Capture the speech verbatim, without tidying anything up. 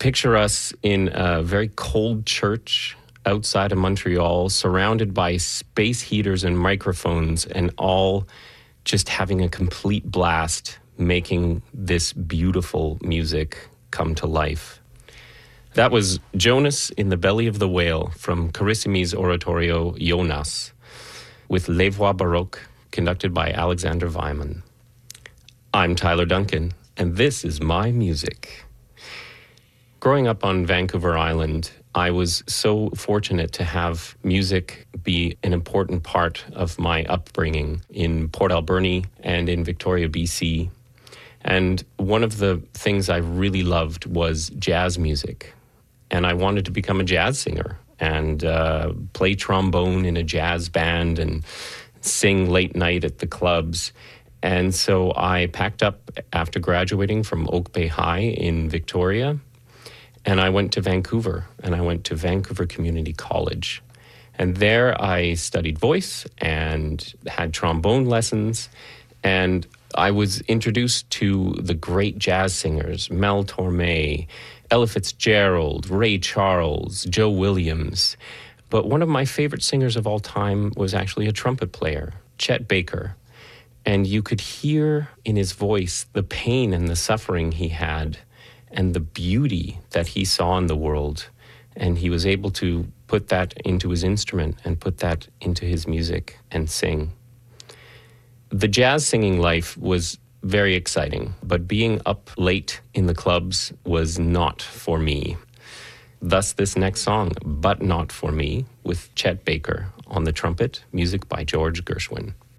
Picture us in a very cold church outside of Montreal, surrounded by space heaters and microphones, and all just having a complete blast, making this beautiful music come to life. That was Jonas in the Belly of the Whale from Carissimi's oratorio Jonas, with Les Voix Baroques, conducted by Alexander Weiman. I'm Tyler Duncan, and this is my music. Growing up on Vancouver Island, I was so fortunate to have music be an important part of my upbringing in Port Alberni and in Victoria, B C. And one of the things I really loved was jazz music. And I wanted to become a jazz singer and uh, play trombone in a jazz band and sing late night at the clubs. And so I packed up after graduating from Oak Bay High in Victoria, and I went to Vancouver, and I went to Vancouver Community College. And there I studied voice and had trombone lessons, and I was introduced to the great jazz singers, Mel Torme, Ella Fitzgerald, Ray Charles, Joe Williams. But one of my favorite singers of all time was actually a trumpet player, Chet Baker. And you could hear in his voice the pain and the suffering he had and the beauty that he saw in the world. And he was able to put that into his instrument and put that into his music and sing. The jazz singing life was very exciting, but being up late in the clubs was not for me. Thus this next song, But Not For Me, with Chet Baker on the trumpet, music by George Gershwin.